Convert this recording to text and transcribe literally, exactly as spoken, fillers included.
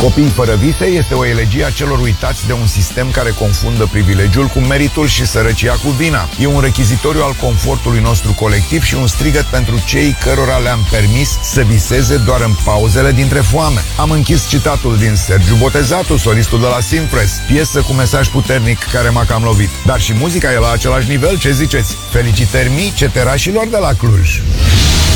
Copiii fără vise este o elegie a celor uitați de un sistem care confundă privilegiul cu meritul și sărăcia cu vina. E un rechizitoriu al confortului nostru colectiv și un strigăt pentru cei cărora le-am permis să viseze doar în pauzele dintre foame. Am închis citatul din Sergiu Botezatu, solistul de la Simpress, piesă cu mesaj puternic care m-a cam lovit. Dar și muzica e la același nivel, ce ziceți? Felicitări mii ceterașilor de la Cluj!